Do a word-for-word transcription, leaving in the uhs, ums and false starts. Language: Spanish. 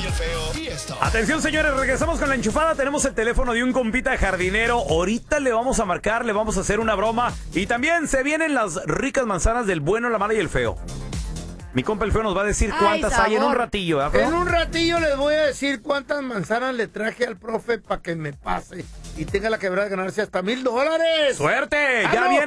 el Feo. Y esto. Atención, señores, regresamos con la enchufada. Tenemos el teléfono de un compita jardinero. Ahorita le vamos a marcar, le vamos a hacer una broma. Y también se vienen las ricas manzanas del bueno, la mala y el feo. Mi compa el feo nos va a decir cuántas Ay, hay en un ratillo, ¿eh, feo? En un ratillo les voy a decir cuántas manzanas le traje al profe para que me pase y tenga la quebrada de ganarse hasta mil dólares. ¡Suerte! Ya ¡Vamos! viene.